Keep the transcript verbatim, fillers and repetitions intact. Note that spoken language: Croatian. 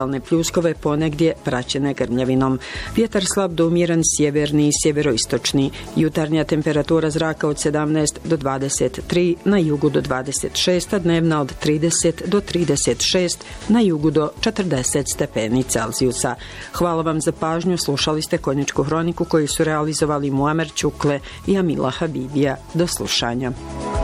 pljuskove ponegdje praćene grmljavinom. Vjetar slab do umjeren sjeverni i sjeveroistočni. Jutarnja temperatura zraka od sedamnaest do dvadeset tri, na jugu do dvadeset šest, a dnevna od trideset do trideset šest, na jugu do četrdeset stepeni Celzijusa. Hvala vam za pažnju, slušali ste Konjičku hroniku koju su realizovali Muamer Čukle i Amila Habibija. Do slušanja.